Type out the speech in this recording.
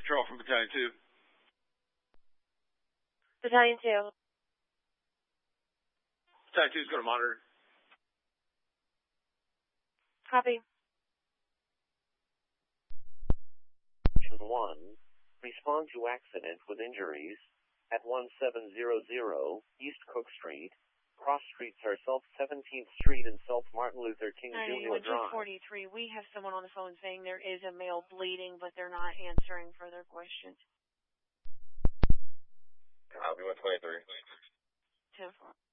Patrol from Battalion 2. Battalion 2. Battalion 2's going to monitor. Copy. 1. Respond to accident with injuries at 1700 East Cook Street. Cross streets are South 17th Street and South Martin Luther King Jr. Drive. 43. We have someone on the phone saying there is a male bleeding, but they're not answering further questions. Copy 123. 10-4.